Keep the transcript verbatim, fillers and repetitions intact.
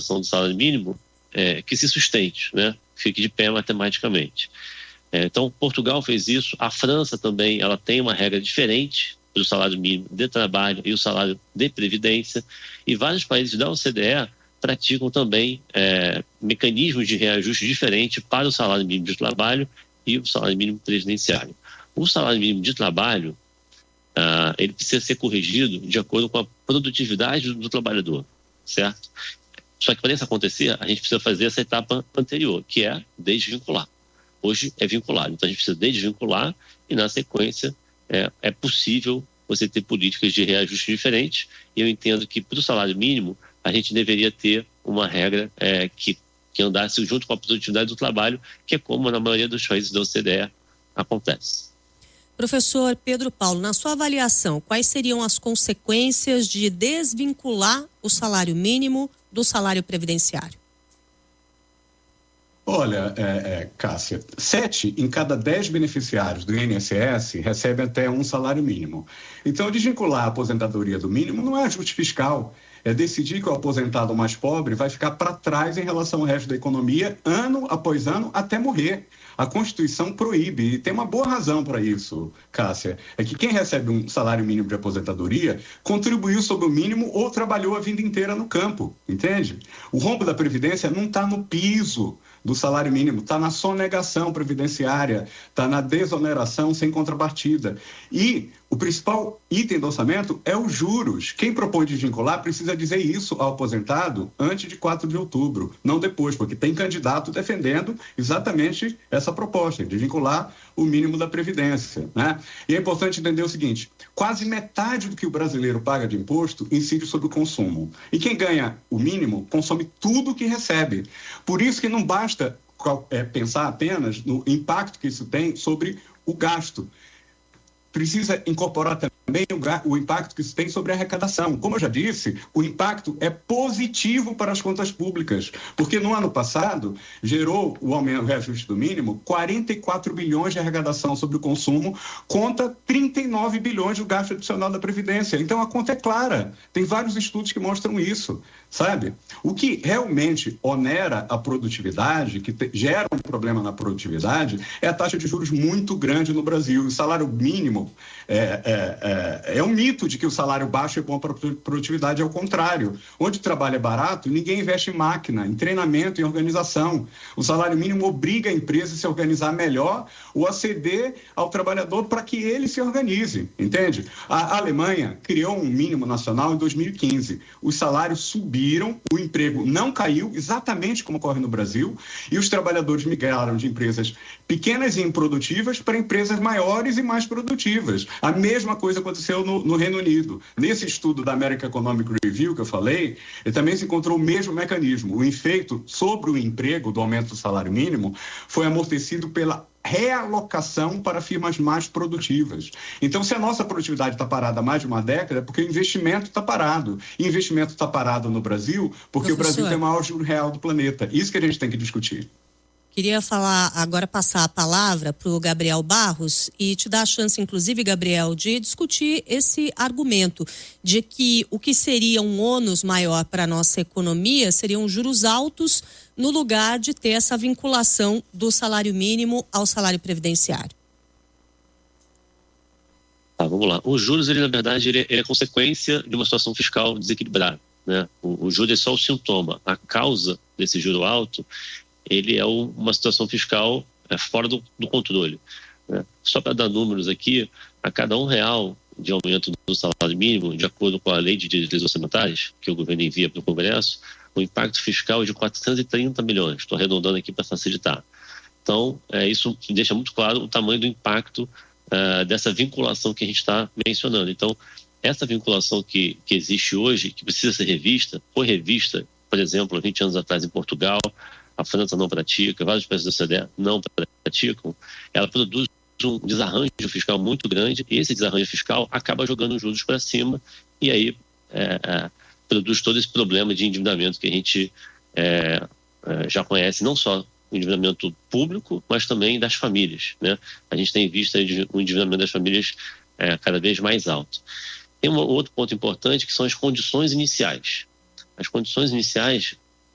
valorização do salário mínimo é, que se sustente, né? Fique de pé matematicamente. É, então, Portugal fez isso, a França também, ela tem uma regra diferente do salário mínimo de trabalho e o salário de previdência, e vários países da O C D E praticam também é, mecanismos de reajuste diferentes para o salário mínimo de trabalho e o salário mínimo previdenciário. O salário mínimo de trabalho, ah, ele precisa ser corrigido de acordo com a produtividade do trabalhador, certo? Só que para isso acontecer, a gente precisa fazer essa etapa anterior, que é desvincular. Hoje é vinculado, então a gente precisa desvincular e, na sequência, é, é possível você ter políticas de reajuste diferentes, e eu entendo que para o salário mínimo a gente deveria ter uma regra é, que, que andasse junto com a produtividade do trabalho, que é como na maioria dos países da O C D E acontece. Professor Pedro Paulo, na sua avaliação, quais seriam as consequências de desvincular o salário mínimo do salário previdenciário? Olha, é, é, Cássia, sete em cada dez beneficiários do I N S S recebem até um salário mínimo. Então, desvincular a aposentadoria do mínimo não é ajuste fiscal, é decidir que o aposentado mais pobre vai ficar para trás em relação ao resto da economia, ano após ano, até morrer. A Constituição proíbe, e tem uma boa razão para isso, Cássia. É que quem recebe um salário mínimo de aposentadoria contribuiu sobre o mínimo ou trabalhou a vida inteira no campo, entende? O rombo da Previdência não está no piso do salário mínimo, está na sonegação previdenciária, está na desoneração sem contrapartida. E o principal item do orçamento é os juros. Quem propõe desvincular precisa dizer isso ao aposentado antes de quatro de outubro, não depois, porque tem candidato defendendo exatamente essa proposta, de vincular o mínimo da Previdência, né? E é importante entender o seguinte, quase metade do que o brasileiro paga de imposto incide sobre o consumo. E quem ganha o mínimo consome tudo que recebe. Por isso que não basta é, pensar apenas no impacto que isso tem sobre o gasto. Precisa incorporar também o, o impacto que isso tem sobre a arrecadação. Como eu já disse, o impacto é positivo para as contas públicas, porque no ano passado gerou o aumento do reajuste do mínimo quarenta e quatro bilhões de arrecadação sobre o consumo contra trinta e nove bilhões do gasto adicional da Previdência. Então a conta é clara, tem vários estudos que mostram isso, sabe? O que realmente onera a produtividade, que te, gera um problema na produtividade, é a taxa de juros muito grande no Brasil. O salário mínimo É, é, é, é um mito de que o salário baixo é bom para a produtividade, é o contrário. Onde o trabalho é barato, ninguém investe em máquina, em treinamento, em organização. O salário mínimo obriga a empresa a se organizar melhor ou a ceder ao trabalhador para que ele se organize, entende? A Alemanha criou um mínimo nacional em dois mil e quinze. Os salários subiram, o emprego não caiu, exatamente como ocorre no Brasil, e os trabalhadores migraram de empresas pequenas e improdutivas para empresas maiores e mais produtivas. A mesma coisa aconteceu no, no Reino Unido. Nesse estudo da American Economic Review que eu falei, também se encontrou o mesmo mecanismo. O efeito sobre o emprego do aumento do salário mínimo foi amortecido pela realocação para firmas mais produtivas. Então, se a nossa produtividade está parada há mais de uma década, é porque o investimento está parado. E investimento está parado no Brasil porque Professor, o Brasil tem o maior juro real do planeta. Isso que a gente tem que discutir. Queria falar, agora passar a palavra para o Gabriel Barros e te dar a chance, inclusive, Gabriel, de discutir esse argumento de que o que seria um ônus maior para a nossa economia seriam juros altos no lugar de ter essa vinculação do salário mínimo ao salário previdenciário. Tá, vamos lá. Os juros, ele, na verdade, ele é, ele é consequência de uma situação fiscal desequilibrada, né? O, o juro é só o sintoma. A causa desse juro alto, ele é uma situação fiscal é, fora do, do controle, né? Só para dar números aqui, a cada um real de aumento do salário mínimo, de acordo com a lei de diretrizes orçamentárias, que o governo envia para o Congresso, o impacto fiscal é de quatrocentos e trinta milhões, estou arredondando aqui para facilitar. Então, é, isso deixa muito claro o tamanho do impacto é, dessa vinculação que a gente está mencionando. Então, essa vinculação que, que existe hoje, que precisa ser revista, foi revista, por exemplo, há vinte anos atrás em Portugal, a França não pratica, vários países da O C D E não praticam, ela produz um desarranjo fiscal muito grande e esse desarranjo fiscal acaba jogando os juros para cima e aí é, é, produz todo esse problema de endividamento que a gente é, é, já conhece, não só o endividamento público, mas também das famílias, né? A gente tem visto o endividamento das famílias é, cada vez mais alto. Tem um outro ponto importante que são as condições iniciais. As condições iniciais